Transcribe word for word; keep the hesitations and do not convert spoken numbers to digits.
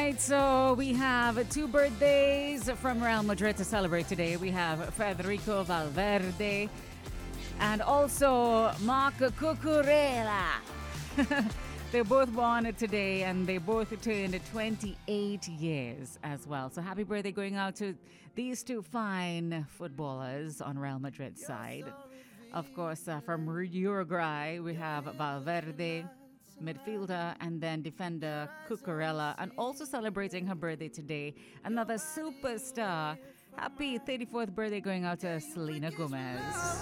right, so we have two birthdays from Real Madrid to celebrate today. We have Federico Valverde and also Marc Cucurella. They're both born today and they both turned twenty-eight years as well. So happy birthday going out to these two fine footballers on Real Madrid's side. Of course, uh, from Uruguay, we have Valverde, midfielder, and then defender Cucurella, and also celebrating her birthday today, another superstar. Happy thirty-fourth birthday going out to Selena Gomez.